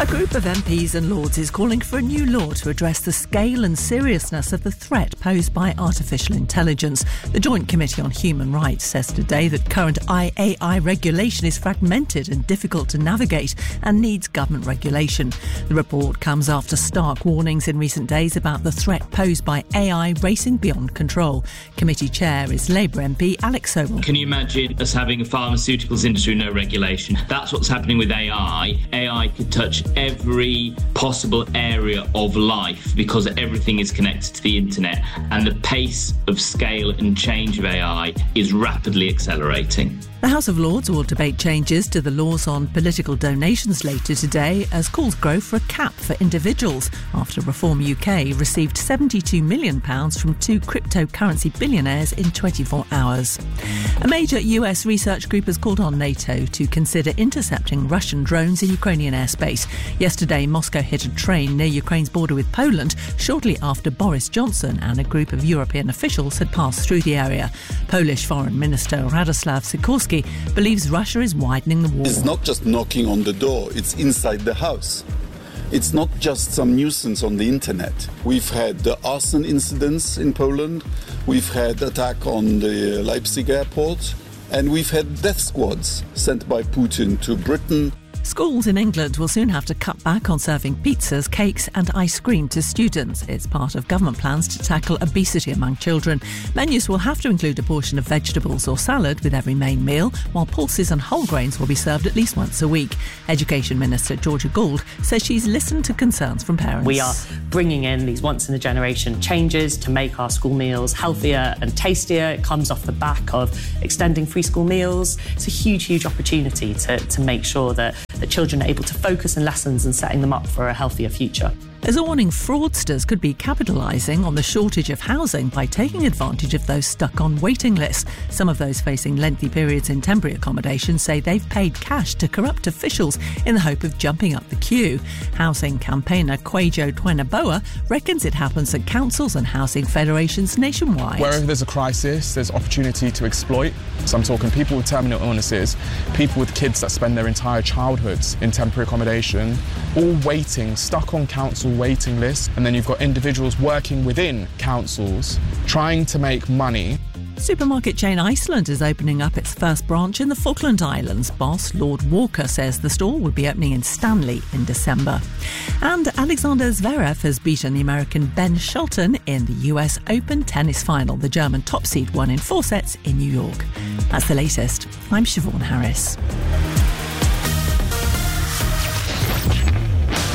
A group of MPs and Lords is calling for a new law to address the scale and seriousness of the threat posed by artificial intelligence. The Joint Committee on Human Rights says today that current AI regulation is fragmented and difficult to navigate and needs government regulation. The report comes after stark warnings in recent days about the threat posed by AI racing beyond control. Committee chair is Labour MP Alex Sobel. Can you imagine us having a pharmaceuticals industry with no regulation? That's what's happening with AI. AI could touch every possible area of life because everything is connected to the internet, and the pace of scale and change of AI is rapidly accelerating. The House of Lords will debate changes to the laws on political donations later today as calls grow for a cap for individuals after Reform UK received £72 million from two cryptocurrency billionaires in 24 hours. A major US research group has called on NATO to consider intercepting Russian drones in Ukrainian airspace. Yesterday, Moscow hit a train near Ukraine's border with Poland shortly after Boris Johnson and a group of European officials had passed through the area. Polish Foreign Minister Radoslaw Sikorski believes Russia is widening the war. It's not just knocking on the door, it's inside the house. It's not just some nuisance on the internet. We've had the arson incidents in Poland, we've had attack on the Leipzig airport, and we've had death squads sent by Putin to Britain. Schools in England will soon have to cut back on serving pizzas, cakes and ice cream to students. It's part of government plans to tackle obesity among children. Menus will have to include a portion of vegetables or salad with every main meal, while pulses and whole grains will be served at least once a week. Education Minister Georgia Gould says she's listened to concerns from parents. We are bringing in these once-in-a-generation changes to make our school meals healthier and tastier. It comes off the back of extending free school meals. It's a huge, huge opportunity to make sure that children are able to focus on lessons and setting them up for a healthier future. There's a warning fraudsters could be capitalising on the shortage of housing by taking advantage of those stuck on waiting lists. Some of those facing lengthy periods in temporary accommodation say they've paid cash to corrupt officials in the hope of jumping up the queue. Housing campaigner Kwejo Twenaboa reckons it happens at councils and housing federations nationwide. Wherever there's a crisis, there's opportunity to exploit. So I'm talking people with terminal illnesses, people with kids that spend their entire childhoods in temporary accommodation, all waiting, stuck on council waiting lists, and then you've got individuals working within councils trying to make money. Supermarket chain Iceland is opening up its first branch in the Falkland Islands. Boss Lord Walker says the store will be opening in Stanley in December. And Alexander Zverev has beaten the American Ben Shelton in the US Open tennis final. The German top seed won in 4 sets in New York. That's the latest. I'm Siobhan Harris.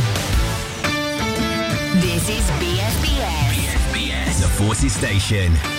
This is BSBS. The Forces Station.